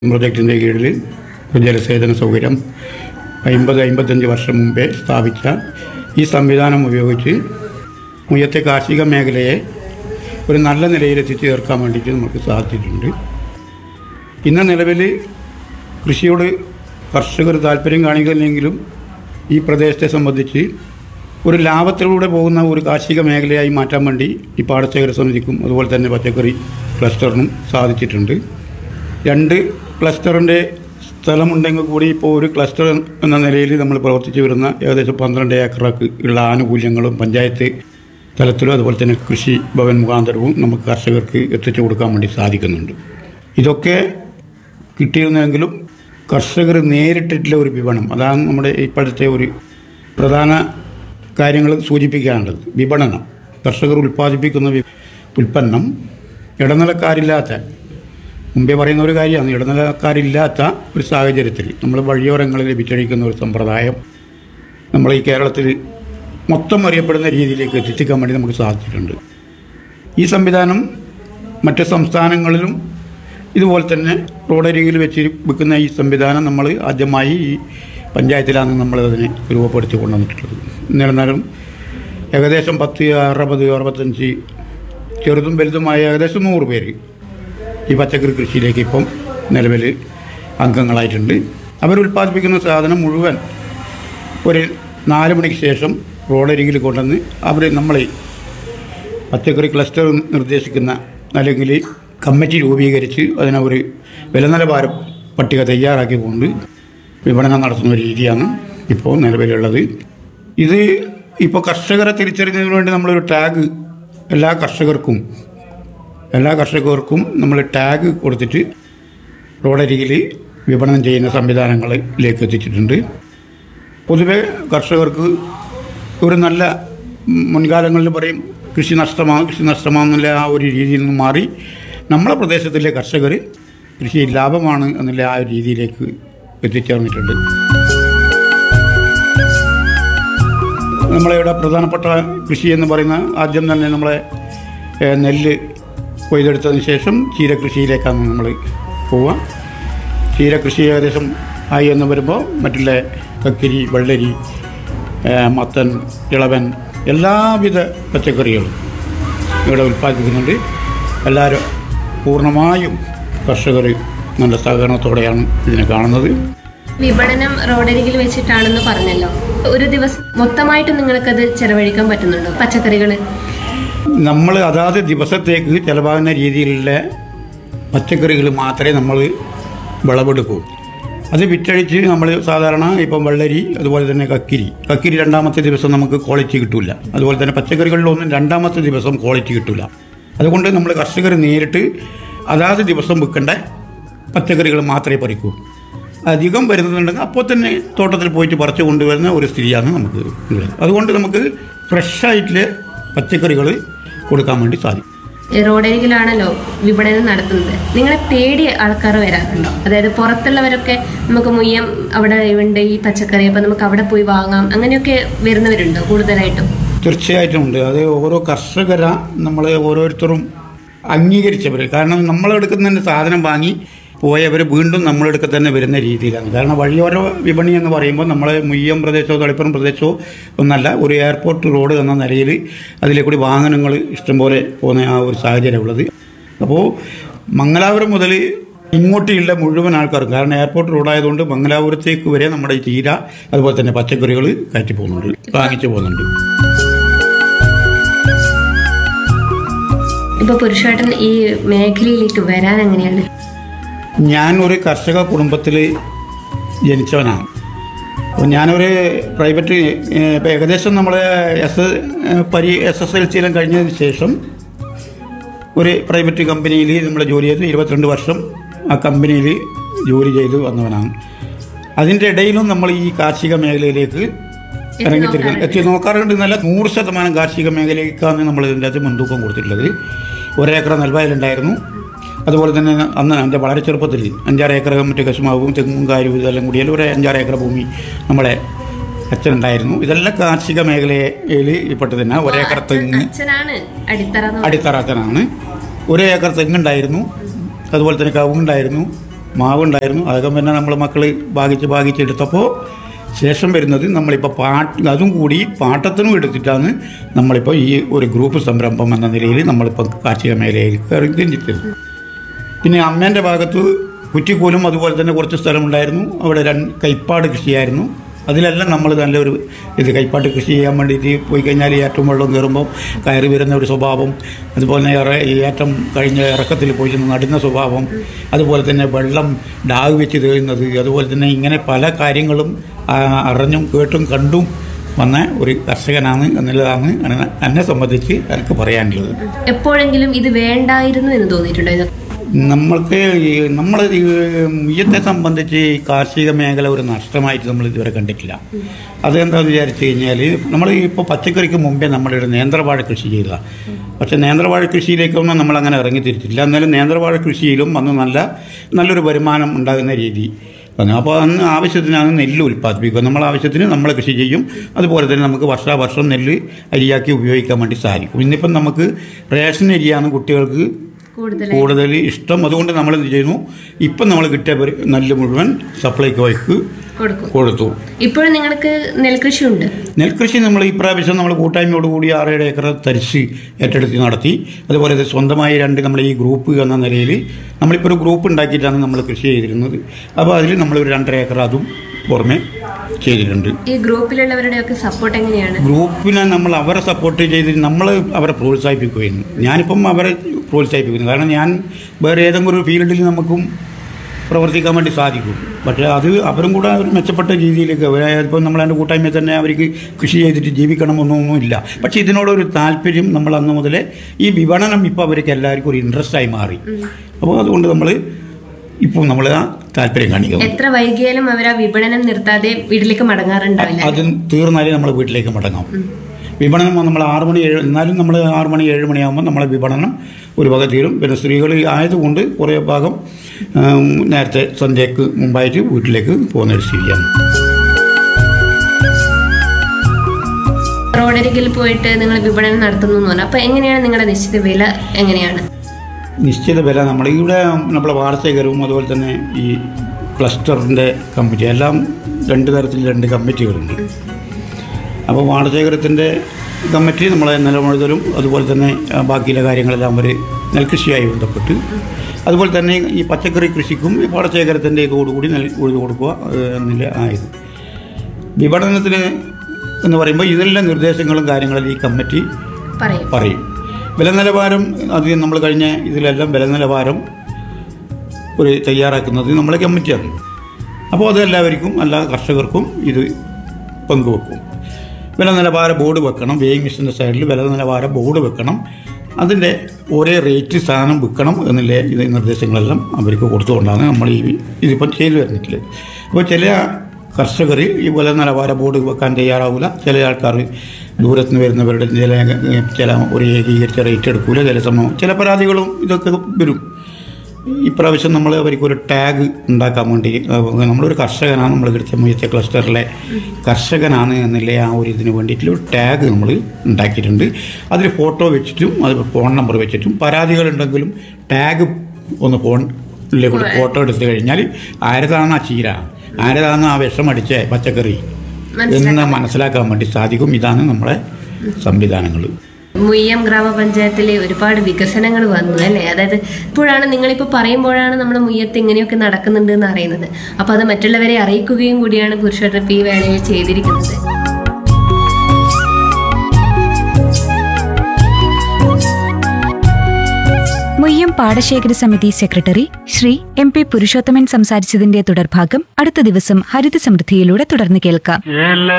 പ്രൊജക്റ്റിൻ്റെ കീഴിൽ ജലസേചന സൗകര്യം 50-55 വർഷം മുമ്പേ സ്ഥാപിച്ച ഈ സംവിധാനം ഉപയോഗിച്ച് മുയത്തെ കാർഷിക മേഖലയെ ഒരു നല്ല നിലയിൽ എത്തിച്ചേർക്കാൻ വേണ്ടിയിട്ട് നമുക്ക് സാധിച്ചിട്ടുണ്ട്. ഇന്ന് നിലവിൽ കൃഷിയോട് കർഷകർ താല്പര്യം കാണിക്കുന്നില്ലെങ്കിലും ഈ പ്രദേശത്തെ സംബന്ധിച്ച് ഒരു ലാഭത്തിലൂടെ പോകുന്ന ഒരു കാർഷിക മേഖലയായി മാറ്റാൻ വേണ്ടി ഈ പാടശേഖര സമിതിക്കും അതുപോലെ തന്നെ പച്ചക്കറി ക്ലസ്റ്ററിനും സാധിച്ചിട്ടുണ്ട്. 2 ക്ലസ്റ്ററിൻ്റെ സ്ഥലമുണ്ടെങ്കിൽ കൂടി ഇപ്പോൾ ഒരു ക്ലസ്റ്റർ എന്ന നിലയിൽ നമ്മൾ പ്രവർത്തിച്ചു വരുന്ന ഏകദേശം 12 ഏക്കറക്ക് ഉള്ള ആനുകൂല്യങ്ങളും പഞ്ചായത്ത് തലത്തിലും അതുപോലെ തന്നെ കൃഷി ഭവൻ മുഖാന്തരവും നമുക്ക് കർഷകർക്ക് എത്തിച്ചു കൊടുക്കാൻ വേണ്ടി സാധിക്കുന്നുണ്ട്. ഇതൊക്കെ കിട്ടിയിരുന്നെങ്കിലും കർഷകർ നേരിട്ടിട്ടുള്ള ഒരു വിപണനം, അതാണ് നമ്മുടെ ഇപ്പോഴത്തെ ഒരു പ്രധാന കാര്യങ്ങൾ സൂചിപ്പിക്കാനുള്ളത്. വിപണനം, കർഷകർ ഉൽപ്പാദിപ്പിക്കുന്ന ഉൽപ്പന്നം ഇടനിലക്കാരില്ലാത്ത, മുമ്പേ പറയുന്ന ഒരു കാര്യമാണ്, ഇടനിലക്കാരില്ലാത്ത ഒരു സാഹചര്യത്തിൽ നമ്മൾ വഴിയോരങ്ങളിൽ വിറ്റഴിക്കുന്ന ഒരു സമ്പ്രദായം നമ്മൾ ഈ കേരളത്തിൽ മൊത്തം അറിയപ്പെടുന്ന രീതിയിലേക്ക് എത്തിക്കാൻ വേണ്ടി നമുക്ക് സാധിച്ചിട്ടുണ്ട്. ഈ സംവിധാനം മറ്റ് സംസ്ഥാനങ്ങളിലും ഇതുപോലെ തന്നെ റോഡരികിൽ വെച്ച് വെക്കുന്ന ഈ സംവിധാനം നമ്മൾ ആദ്യമായി ഈ പഞ്ചായത്തിലാണ് നമ്മളതിനെ രൂപപ്പെടുത്തി കൊണ്ടുവന്നിട്ടുള്ളത്. എന്നിരുന്നാലും ഏകദേശം 10, 60, 65 ചെറുതും വലുതുമായ ഏകദേശം 100 പേര് ഈ പച്ചക്കറി കൃഷിയിലേക്ക് ഇപ്പം നിലവിൽ അംഗങ്ങളായിട്ടുണ്ട്. അവരുൽപ്പാദിപ്പിക്കുന്ന സാധനം മുഴുവൻ ഒരു 4 മണിക്ക് ശേഷം റോഡരികിൽ കൊണ്ടുവന്ന് നമ്മൾ പച്ചക്കറി ക്ലസ്റ്റർ നിർദ്ദേശിക്കുന്ന അല്ലെങ്കിൽ കമ്മിറ്റി രൂപീകരിച്ച് അതിനെ ഒരു വില നിലവാര പട്ടിക തയ്യാറാക്കിക്കൊണ്ട് വിപണനം നടത്തുന്ന രീതിയാണ് ഇപ്പോൾ നിലവിലുള്ളത്. ഇത് ഇപ്പോൾ കർഷകരെ തിരിച്ചറിയുന്നതിന് വേണ്ടി നമ്മളൊരു ടാഗ് എല്ലാ കർഷകർക്കും നമ്മൾ ടാഗ് കൊടുത്തിട്ട് റോഡരികിൽ വിപണനം ചെയ്യുന്ന സംവിധാനങ്ങളിലേക്ക് എത്തിച്ചിട്ടുണ്ട്. പൊതുവെ കർഷകർക്ക് ഒരു നല്ല, മുൻകാലങ്ങളിൽ പറയും കൃഷി നഷ്ടമാണെന്നുള്ള ആ ഒരു രീതിയിൽ നിന്ന് മാറി നമ്മളെ പ്രദേശത്തിലെ കർഷകർ കൃഷി ലാഭമാണ് എന്നുള്ള ആ ഒരു രീതിയിലേക്ക് എത്തിച്ചേർന്നിട്ടുണ്ട്. നമ്മളിവിടെ പ്രധാനപ്പെട്ട കൃഷി എന്ന് പറയുന്ന ആദ്യം തന്നെ നമ്മളെ നെല്ല് കൊയ്തെടുത്തതിന് ശേഷം ചീരകൃഷിയിലേക്കാണ് നമ്മൾ പോവുക. ചീരകൃഷി ഏകദേശം ആയി എന്ന് വരുമ്പോൾ മറ്റുള്ള കക്കിരി, വെള്ളരി, മത്തൻ, ഇളവൻ എല്ലാവിധ പച്ചക്കറികളും ഇവിടെ ഉൽപ്പാദിപ്പിക്കുന്നുണ്ട്. എല്ലാവരും പൂർണ്ണമായും കർഷകർ നല്ല സഹകരണത്തോടെയാണ് ഇതിനെ കാണുന്നത്. വിപണനം റോഡരികിൽ വെച്ചിട്ടാണെന്ന് പറഞ്ഞല്ലോ, ഒരു ദിവസം മൊത്തമായിട്ട് നിങ്ങൾക്കത് ചെലവഴിക്കാൻ പറ്റുന്നുണ്ടോ? പച്ചക്കറികൾ നമ്മൾ അതാത് ദിവസത്തേക്ക് ചിലവാകുന്ന രീതിയിലുള്ള പച്ചക്കറികൾ മാത്രമേ നമ്മൾ വിളവെടുക്കൂ. അത് വിറ്റഴിച്ച് നമ്മൾ സാധാരണ ഇപ്പം വെള്ളരി, അതുപോലെ തന്നെ കക്കിരി 2ാമത്തെ ദിവസം നമുക്ക് ക്വാളിറ്റി കിട്ടില്ല. അതുപോലെ തന്നെ പച്ചക്കറികളിലൊന്നും 2ാമത്തെ ദിവസം ക്വാളിറ്റി കിട്ടില്ല. അതുകൊണ്ട് നമ്മൾ കർഷകർ നേരിട്ട് അതാത് ദിവസം വിൽക്കേണ്ട പച്ചക്കറികൾ മാത്രമേ പറിക്കൂ. അധികം വരുന്നുണ്ടെങ്കിൽ അപ്പോൾ തന്നെ തോട്ടത്തിൽ പോയിട്ട് പറിച്ചു കൊണ്ടുവരുന്ന ഒരു സ്ഥിതിയാണ് നമുക്ക് ഉള്ളത്. അതുകൊണ്ട് നമുക്ക് ഫ്രഷായിട്ടുള്ള പച്ചക്കറികൾ കൊടുക്കാൻ വേണ്ടി സാധിക്കും. റോഡരികിലാണല്ലോ വിപണനം നടത്തുന്നത്. നിങ്ങളെ തേടി ആൾക്കാർ വരാറുണ്ടോ? അതായത് പുറത്തുള്ളവരൊക്കെ നമുക്ക് മുയ്യം അവിടെ ഉണ്ട് ഈ പച്ചക്കറി, അപ്പം നമുക്ക് അവിടെ പോയി വാങ്ങാം, അങ്ങനെയൊക്കെ വരുന്നവരുണ്ടോ കൂടുതലായിട്ടും? തീർച്ചയായിട്ടും ഉണ്ട്. അത് ഓരോ കർഷകരാ നമ്മൾ ഓരോരുത്തരും അംഗീകരിച്ചവർ. കാരണം നമ്മളെടുക്കുന്നതിൻ്റെ സാധനം വാങ്ങി പോയവർ വീണ്ടും നമ്മളെടുക്ക തന്നെ വരുന്ന രീതിയിലാണ്. കാരണം വഴിയോര വിപണി എന്ന് പറയുമ്പോൾ നമ്മളെ മുയ്യം പ്രദേശമോ തളിപ്പുറം പ്രദേശമോ ഒന്നല്ല, ഒരു എയർപോർട്ട് റോഡ് എന്ന നിലയിൽ അതിലേക്കൂടി വാഹനങ്ങൾ ഇഷ്ടംപോലെ പോകുന്ന ആ ഒരു സാഹചര്യമുള്ളത്. അപ്പോൾ മംഗലാപുരം മുതൽ ഇങ്ങോട്ടുള്ള മുഴുവൻ ആൾക്കാർക്കും, കാരണം എയർപോർട്ട് റോഡായതുകൊണ്ട് മംഗലാപുരത്തേക്ക് വരെ നമ്മുടെ ചീര അതുപോലെ തന്നെ പച്ചക്കറികൾ കയറ്റി പോകുന്നുണ്ട്, വാങ്ങിച്ചു പോകുന്നുണ്ട്. ഇപ്പോൾ പുരുഷേട്ടൻ ഈ മേഖലയിലേക്ക് വരാൻ എങ്ങനെയാണ്? ഞാൻ ഒരു കർഷക കുടുംബത്തിൽ ജനിച്ചവനാണ്. അപ്പോൾ ഞാനൊരു പ്രൈവറ്റ്, ഇപ്പോൾ ഏകദേശം നമ്മൾ SSLC കഴിഞ്ഞതിന് ശേഷം ഒരു പ്രൈവറ്റ് കമ്പനിയിൽ നമ്മൾ ജോലി ചെയ്ത് 22 വർഷം ആ കമ്പനിയിൽ ജോലി ചെയ്ത് വന്നവനാണ്. അതിൻ്റെ ഇടയിലും നമ്മൾ ഈ കാർഷിക മേഖലയിലേക്ക് എത്തി നോക്കാറുണ്ട്. നല്ല 100% കാർഷിക മേഖലയ്ക്കാണ് നമ്മൾ ഇതിൻ്റെ അകത്ത് മുൻതൂക്കം കൊടുത്തിട്ടുള്ളത്. 1 ഏക്കർ നെൽവയലുണ്ടായിരുന്നു. അതുപോലെ തന്നെ അന്ന് എൻ്റെ വളരെ ചെറുപ്പത്തിൽ 5-6 ഏക്കർ മറ്റു കശുമാവും തെങ്ങും കാര്യം ഇതെല്ലാം കൂടിയാൽ ഒരു 5-6 ഏക്കർ ഭൂമി നമ്മളെ അച്ഛനുണ്ടായിരുന്നു. ഇതെല്ലാം കാർഷിക മേഖലയിൽ പെട്ട് തന്നെ. 1 ഏക്കർ തെങ്ങ് അടിത്തറ അച്ഛനാണ്. 1 ഏക്കർ തെങ്ങുണ്ടായിരുന്നു. അതുപോലെ തന്നെ കവുങ്ങുണ്ടായിരുന്നു, മാവുണ്ടായിരുന്നു. അതൊക്കെ പിന്നെ നമ്മൾ മക്കൾ ഭാഗിച്ചെടുത്തപ്പോൾ ശേഷം വരുന്നത് നമ്മളിപ്പോൾ അതും കൂടി പാട്ടത്തിനും എടുത്തിട്ടാണ് നമ്മളിപ്പോൾ ഈ ഒരു ഗ്രൂപ്പ് സംരംഭം എന്ന നിലയിൽ നമ്മളിപ്പോൾ കാർഷിക മേഖലയിൽ തിരിച്ചത്. പിന്നെ അമ്മേൻ്റെ ഭാഗത്ത് കുറ്റിക്കോലും അതുപോലെ തന്നെ കുറച്ച് സ്ഥലമുണ്ടായിരുന്നു. അവിടെ കൈപ്പാട് കൃഷിയായിരുന്നു. അതിലെല്ലാം നമ്മൾ നല്ലൊരു കൈപ്പാട്ട് കൃഷി ചെയ്യാൻ വേണ്ടിയിട്ട് പോയി കഴിഞ്ഞാൽ ഏറ്റവും വെള്ളം കയറുമ്പോൾ കയറി വരുന്ന ഒരു സ്വഭാവം, അതുപോലെ തന്നെ ഏറ്റം കഴിഞ്ഞ ഇറക്കത്തിൽ പോയി നടുന്ന സ്വഭാവം, അതുപോലെ തന്നെ വെള്ളം ഡാഗ് വെച്ച് തേഴുന്നത്, അതുപോലെ തന്നെ ഇങ്ങനെ പല കാര്യങ്ങളും അറിഞ്ഞും കേട്ടും കണ്ടും വന്ന ഒരു കർഷകനാണ് എന്നുള്ളതാണ് എന്നെ സംബന്ധിച്ച് എനിക്ക് പറയാനുള്ളത്. എപ്പോഴെങ്കിലും ഇത് വേണ്ടായിരുന്നു എന്ന് തോന്നിയിട്ടുണ്ടോ? നമ്മൾക്ക് നമ്മൾ മുയ്യത്തെ സംബന്ധിച്ച് കാർഷിക മേഖല ഒരു നഷ്ടമായിട്ട് നമ്മൾ ഇതുവരെ കണ്ടിട്ടില്ല. അതെന്താണെന്ന് വിചാരിച്ചു കഴിഞ്ഞാൽ നമ്മൾ ഇപ്പോൾ പച്ചക്കറിക്ക് മുമ്പേ നമ്മളിവിടെ നേന്ത്രവാഴ കൃഷി ചെയ്തതാണ്. പക്ഷേ നേന്ത്രവാഴ കൃഷിയിലേക്കൊന്നും നമ്മളങ്ങനെ ഇറങ്ങിത്തിരിച്ചില്ല. എന്നാലും നേന്ത്രവാഴ കൃഷിയിലും അന്ന് നല്ലൊരു വരുമാനം ഉണ്ടാകുന്ന രീതി വന്നു. അപ്പോൾ അന്ന് ആവശ്യത്തിനാണ് നെല്ല് ഉൽപ്പാദിപ്പിക്കുക. നമ്മൾ ആവശ്യത്തിന് നമ്മൾ കൃഷി ചെയ്യും. അതുപോലെ തന്നെ നമുക്ക് വർഷാവർഷം നെല്ല് അരിയാക്കി ഉപയോഗിക്കാൻ വേണ്ടി സാധിക്കും. ഇന്നിപ്പം നമുക്ക് റേഷൻ അരിയാണ് കുട്ടികൾക്ക് കൂടുതൽ ഇഷ്ടം. അതുകൊണ്ട് നമ്മൾ എന്ത് ചെയ്യുന്നു, ഇപ്പം നമ്മൾ കിട്ടിയ നെല്ല് മുഴുവൻ സപ്ലൈകോയ്ക്ക് കൊടുത്തു. ഇപ്പോഴും നിങ്ങൾക്ക് നെൽകൃഷി ഉണ്ട്? നെൽകൃഷി നമ്മൾ ഈ പ്രാവശ്യം നമ്മൾ കൂട്ടായ്മയോടുകൂടി 6-7 ഏക്കർ തരിശ് ഏറ്റെടുത്ത് നടത്തി. അതുപോലെ സ്വന്തമായി നമ്മൾ ഈ ഗ്രൂപ്പ് എന്ന നിലയിൽ നമ്മളിപ്പോൾ ഒരു ഗ്രൂപ്പ് ഉണ്ടാക്കിയിട്ടാണ് നമ്മൾ കൃഷി ചെയ്തിരുന്നത്. അപ്പോൾ അതിൽ നമ്മളൊരു 2.5 ഏക്കർ അതും പുറമെ ചെയ്തിട്ടുണ്ട്. ഈ ഗ്രൂപ്പിലുള്ളവരുടെയൊക്കെ സപ്പോർട്ട് എങ്ങനെയാണ്? ഗ്രൂപ്പിനെ നമ്മൾ അവരെ സപ്പോർട്ട് ചെയ്ത് നമ്മൾ അവരെ പ്രോത്സാഹിപ്പിക്കുകയായിരുന്നു. ഞാനിപ്പം അവരെ പ്രോത്സാഹിപ്പിക്കുന്നു. കാരണം ഞാൻ വേറെ ഏതെങ്കിലും ഒരു ഫീൽഡിൽ നമുക്കും പ്രവർത്തിക്കാൻ വേണ്ടി സാധിക്കും. പക്ഷേ അവരും കൂടെ ഒരു മെച്ചപ്പെട്ട രീതിയിലേക്ക് ഇപ്പം നമ്മളതിൻ്റെ കൂട്ടായ്മയിൽ തന്നെ അവർക്ക് കൃഷി ചെയ്തിട്ട് ജീവിക്കണമെന്നൊന്നുമില്ല. പക്ഷേ ഇതിനോടൊരു താല്പര്യം നമ്മൾ അന്ന് മുതലേ ഈ വിപണനം ഇപ്പോൾ അവർക്ക് എല്ലാവർക്കും ഒരു ഇൻട്രസ്റ്റായി മാറി. അപ്പോൾ അതുകൊണ്ട് ഇപ്പോൾ നമ്മൾ ആ താല്പര്യം കാണിക്കും. എത്ര വൈകിയാലും അവർ ആ വിപണനം നിർത്താതെ വീട്ടിലേക്ക് മടങ്ങാറുണ്ടാവില്ല. അത് തീർന്നാലേ നമ്മൾ വീട്ടിലേക്ക് മടങ്ങാം. വിപണനം നമ്മൾ 6 മണി 7 എന്നാലും നമ്മൾ 6 മണി 7 മണിയാകുമ്പോൾ നമ്മളെ വിപണനം ഒരു വക തീരും. പിന്നെ സ്ത്രീകൾ ആയതുകൊണ്ട് കുറേ ഭാഗം നേരത്തെ സന്ധ്യയ്ക്ക് മുമ്പായിട്ട് വീട്ടിലേക്ക് പോകുന്നൊരു സ്ഥിതിയാണ്. റോഡരികിൽ പോയിട്ട് നിങ്ങൾ വിപണനം നടത്തുന്നു എന്ന് പറഞ്ഞു. അപ്പോൾ എങ്ങനെയാണ് നിങ്ങളുടെ നിശ്ചിത വില? എങ്ങനെയാണ് നിശ്ചിത വില? നമ്മളിവിടെ നമ്മളെ വാർത്തകരവും അതുപോലെ തന്നെ ഈ ക്ലസ്റ്ററിൻ്റെ കമ്മിറ്റി എല്ലാം 2 തരത്തിൽ 2 കമ്മിറ്റികളുണ്ട്. അപ്പോൾ വാടശേഖരത്തിൻ്റെ കമ്മിറ്റി നമ്മളെ നിലമുഴുതലും അതുപോലെ തന്നെ ബാക്കിയുള്ള കാര്യങ്ങളെല്ലാം അവർ നെൽകൃഷിയായി ബന്ധപ്പെട്ട്, അതുപോലെ തന്നെ ഈ പച്ചക്കറി കൃഷിക്കും പാടശേഖരത്തിൻ്റെ ഇതോടുകൂടി ഉഴുതു കൊടുക്കുക എന്നില്ല ആയത്. വിപണനത്തിന് എന്ന് പറയുമ്പോൾ ഇതെല്ലാം നിർദ്ദേശങ്ങളും കാര്യങ്ങളും ഈ കമ്മിറ്റി പറയും. വില നിലവാരം അത് നമ്മൾ കഴിഞ്ഞ ഇതിലെല്ലാം വില നിലവാരം ഒരു തയ്യാറാക്കുന്നത് നമ്മളെ കമ്മിറ്റിയാണ്. അപ്പോൾ അതെല്ലാവർക്കും എല്ലാ കർഷകർക്കും ഇത് പങ്കുവെക്കും. വില നിലവാര ബോർഡ് വെക്കണം. വേയിങ് മെഷീൻ്റെ സൈഡിൽ വില നിലവാര ബോർഡ് വെക്കണം. അതിൻ്റെ ഒരേ റേറ്റ് സാധനം വിൽക്കണം എന്നുള്ള ഇത് നിർദ്ദേശങ്ങളെല്ലാം അവർക്ക് കൊടുത്തുകൊണ്ടാണ് നമ്മൾ ഇതിപ്പം ചെയ്തു വരുന്നിട്ടുള്ളത്. അപ്പോൾ ചില കർഷകർ ഈ വില നിലവാര ബോർഡ് വെക്കാൻ തയ്യാറാവില്ല. ചില ആൾക്കാർ ദൂരത്ത് നിന്ന് വരുന്നവരുടെ ചില ഒരു ഏകീകരിച്ച റേറ്റ് എടുക്കില്ല. ചില പരാതികളും ഇതൊക്കെ വരും. ഇപ്രാവശ്യം നമ്മൾ അവർക്കൊരു ടാഗ് ഉണ്ടാക്കാൻ വേണ്ടി, നമ്മളൊരു കർഷകനാണ്, നമ്മൾ കിടച്ച മുയത്തെ ക്ലസ്റ്ററിലെ കർഷകനാണ് എന്നുള്ള ആ ഒരു ഇതിന് വേണ്ടിയിട്ടുള്ള ഒരു ടാഗ് നമ്മൾ ഉണ്ടാക്കിയിട്ടുണ്ട്. അതിൽ ഫോട്ടോ വെച്ചിട്ടും അത് ഫോൺ നമ്പർ വെച്ചിട്ടും പരാതികളുണ്ടെങ്കിലും ടാഗ് ഒന്ന് ഫോണിലേക്ക് ഫോട്ടോ എടുത്തു കഴിഞ്ഞാൽ ആരതാണ് ആ ചീര, ആരതാണ് ആ വിഷമടിച്ച പച്ചക്കറി എന്ന് മനസ്സിലാക്കാൻ വേണ്ടി സാധിക്കും. ഇതാണ് നമ്മളെ സംവിധാനങ്ങൾ. മുയ്യം ഗ്രാമപഞ്ചായത്തിൽ ഒരുപാട് വികസനങ്ങൾ വന്നു അല്ലേ? അതായത് ഇപ്പോഴാണ് നിങ്ങളിപ്പോൾ പറയുമ്പോഴാണ് നമ്മുടെ മുയ്യത്ത് ഇങ്ങനെയൊക്കെ നടക്കുന്നുണ്ട് എന്ന് അറിയുന്നത്. അപ്പോൾ അത് മറ്റുള്ളവരെ അറിയിക്കുകയും കൂടിയാണ് പുരുഷോത്തമൻ ഈ വേളയിൽ ചെയ്തിരിക്കുന്നത്. മുയ്യം പാടശേഖര സമിതി സെക്രട്ടറി ശ്രീ MP പുരുഷോത്തമൻ സംസാരിച്ചതിന്റെ തുടർഭാഗം അടുത്ത ദിവസം ഹരിത സമൃദ്ധിയിലൂടെ തുടർന്ന് കേൾക്കാം.